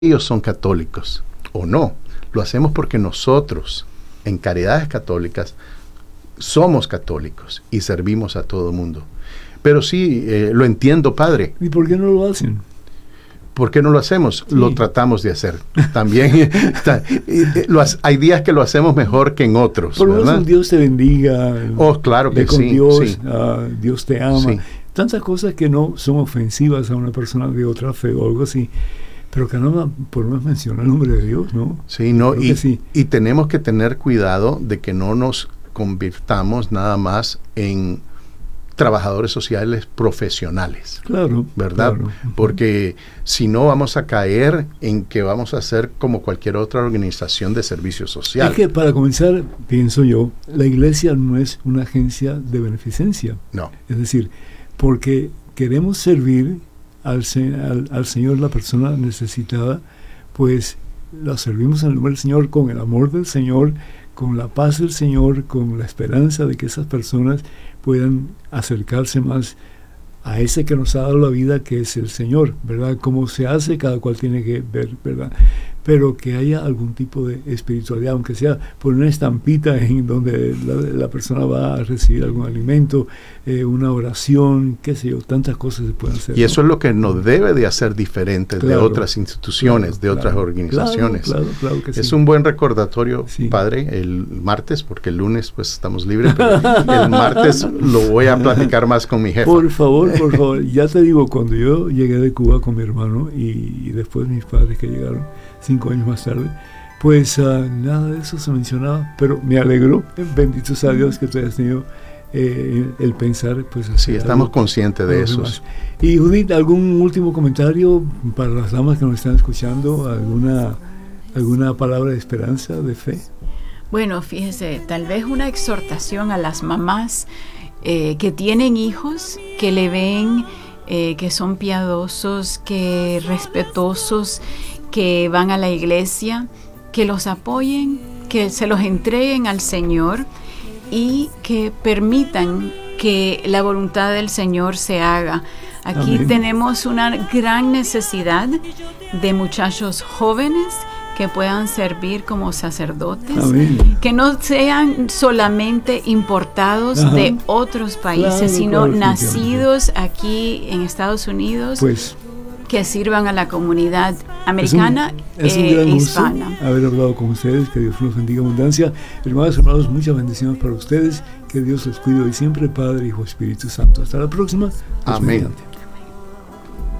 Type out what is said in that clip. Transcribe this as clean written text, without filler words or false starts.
ellos son católicos o no. Lo hacemos porque nosotros, en Caridades Católicas, somos católicos y servimos a todo el mundo. Pero sí, lo entiendo, padre. ¿Y por qué no lo hacen? ¿Por qué no lo hacemos? Sí. Lo tratamos de hacer. También hay días que lo hacemos mejor que en otros. Por lo menos un Dios te bendiga. Oh, claro que con sí. Dios, Sí. Dios te ama. Sí. Tantas cosas que no son ofensivas a una persona de otra fe o algo así. Pero que no por lo menos menciona el nombre de Dios, ¿no? Sí, no, sí. Y tenemos que tener cuidado de que no nos convirtamos nada más en trabajadores sociales profesionales. Claro. ¿Verdad? Claro. Porque si no vamos a caer en que vamos a ser como cualquier otra organización de servicio social. Es que para comenzar, pienso yo, la iglesia no es una agencia de beneficencia. No. Es decir, porque queremos servir al Señor, la persona necesitada, pues la servimos en el nombre del Señor, con el amor del Señor, con la paz del Señor, con la esperanza de que esas personas puedan acercarse más a ese que nos ha dado la vida, que es el Señor, ¿verdad? Cómo se hace, cada cual tiene que ver, ¿verdad? Pero que haya algún tipo de espiritualidad, aunque sea por una estampita en donde la persona va a recibir algún alimento, una oración, qué sé yo, tantas cosas se pueden hacer. Y eso es lo que nos debe de hacer diferentes de otras instituciones, de otras organizaciones. Claro que sí. Es un buen recordatorio, sí. Padre, el martes, porque el lunes pues estamos libres, pero el martes lo voy a platicar más con mi jefa. Por favor, ya te digo, cuando yo llegué de Cuba con mi hermano y después mis padres que llegaron 5 años más tarde, pues nada de eso se mencionaba, pero me alegró, bendito sea Dios que tú hayas tenido el pensar, pues sí, estamos conscientes de eso. Y Judith, ¿algún último comentario para las damas que nos están escuchando? ¿Alguna palabra de esperanza, de fe? Bueno, fíjese, tal vez una exhortación a las mamás que tienen hijos, que le ven, que son piadosos, que respetuosos, que van a la iglesia, que los apoyen, que se los entreguen al Señor y que permitan que la voluntad del Señor se haga. Aquí Amén. tenemos una gran necesidad de muchachos jóvenes que puedan servir como sacerdotes. Amén. Que no sean solamente importados Ajá. de otros países, Claro, sino claro, nacidos aquí en Estados Unidos, pues que sirvan a la comunidad americana es un gran gusto hispana. haber hablado con ustedes, que Dios los bendiga en abundancia. Hermanos, hermanos, muchas bendiciones para ustedes, que Dios los cuide hoy siempre, Padre, Hijo, Espíritu Santo. Hasta la próxima. Amén.